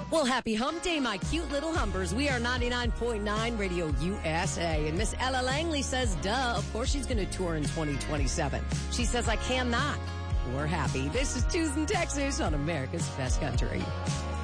Well, happy hump day, my cute little humpers. We are 99.9 Radio USA. And Miss Ella Langley says, duh, of course she's going to tour in 2027. She says, I cannot. We're happy. This is Tuesday, Texas on America's Best Country.